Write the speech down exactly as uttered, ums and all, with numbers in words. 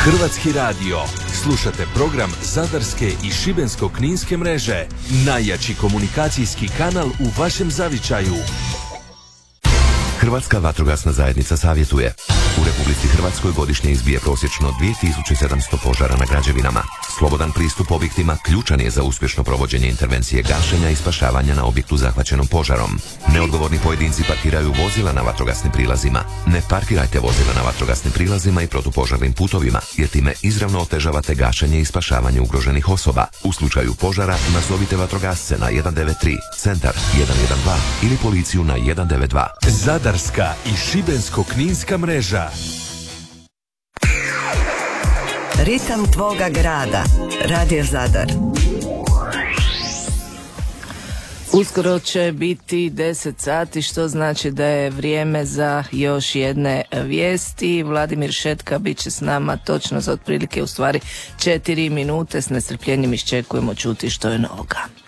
Hrvatski radio. Slušate program Zadarske i Šibensko-kninske mreže. Najjači komunikacijski kanal u vašem zavičaju. Hrvatska vatrogasna zajednica savjetuje. U Republici Hrvatskoj godišnje izbije prosječno dvije tisuće sedamsto požara na građevinama. Slobodan pristup objektima ključan je za uspješno provođenje intervencije gašenja i spašavanja na objektu zahvaćenom požarom. Neodgovorni pojedinci parkiraju vozila na vatrogasnim prilazima. Ne parkirajte vozila na vatrogasnim prilazima i protupožarnim putovima, jer time izravno otežavate gašenje i spašavanje ugroženih osoba. U slučaju požara nazovite vatrogasce na jedan devet tri, centar jedan jedan dva ili policiju na jedan devet dva. Zadarska i Šibensko-kninska mreža. Ritam tvoga grada. Radio Zadar. Uskoro će biti deset sati, što znači da je vrijeme za još jedne vijesti. Vladimir Šetka bit će s nama točno za otprilike u stvari četiri minute. S nestrpljenjem iščekujemo čuti što je novoga.